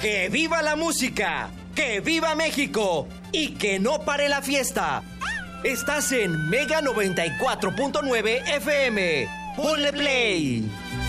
¡Que viva la música! ¡Que viva México! ¡Y que no pare la fiesta! Estás en Mega 94.9 FM. ¡Ponle play!